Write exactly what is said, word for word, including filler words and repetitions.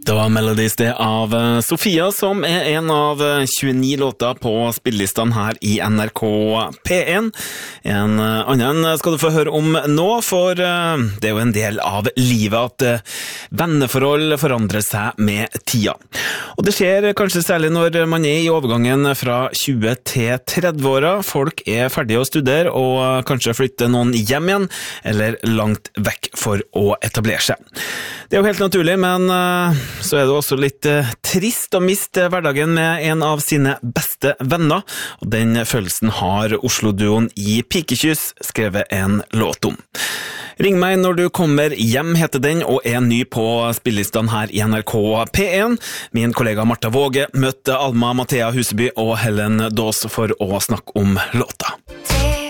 Det var Melodies det av Sofia, som er en av tjueni låter på spillelistene her i N R K P en. En annen skal du få høre om nå, for det er jo en del av livet at venneforhold forandrer seg med tida. Og det skjer kanskje særlig når man er i overgangen fra tjue til tretti-åra. Folk er ferdige å studere og kanskje flytte noen hjem igjen, eller langt vekk for å etablere seg. Det er jo helt naturlig, men så er det også litt trist å miste hverdagen med en av sine beste venner, og den følelsen har Oslo-duoen i Pikekyss skrevet en låt om. Ring meg når du kommer hjem, heter den, og er ny på spillelistene her i N R K P en. Min kollega Martha Våge møtte Alma Mathea Huseby og Helen Daas for å snakke om låta.